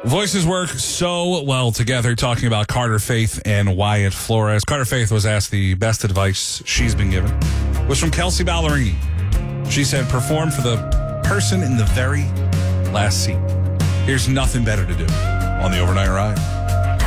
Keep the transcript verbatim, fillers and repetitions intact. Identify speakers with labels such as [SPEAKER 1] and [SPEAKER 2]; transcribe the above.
[SPEAKER 1] Voices work so well together, talking about Carter Faith and Wyatt Flores. Carter Faith was asked the best advice she's been given. It was from Kelsey Ballerini. She said, perform for the person in the very last seat. Here's nothing better to do on the Overnight Ride.